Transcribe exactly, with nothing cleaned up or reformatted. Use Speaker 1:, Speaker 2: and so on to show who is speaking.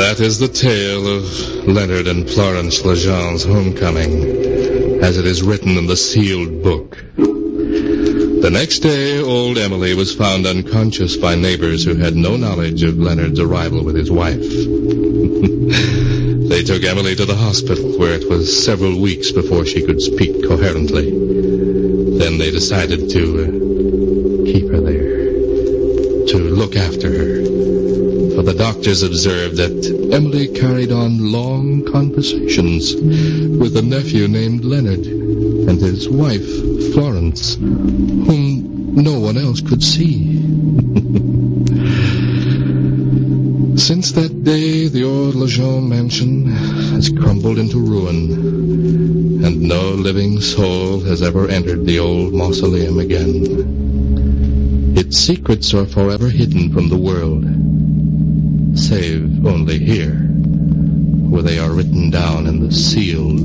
Speaker 1: That is the tale of Leonard and Florence Legend's homecoming, as it is written in the sealed book. The next day, old Emily was found unconscious by neighbors who had no knowledge of Leonard's arrival with his wife. They took Emily to the hospital, where it was several weeks before she could speak coherently. Then they decided to uh, keep her there, to look after her. For the doctors observed that Emily carried on long conversations with a nephew named Leonard and his wife, Florence, whom no one else could see. Since that day, the old Legend mansion has crumbled into ruin, and no living soul has ever entered the old mausoleum again. Its secrets are forever hidden from the world, save only here, where they are written down in the sealed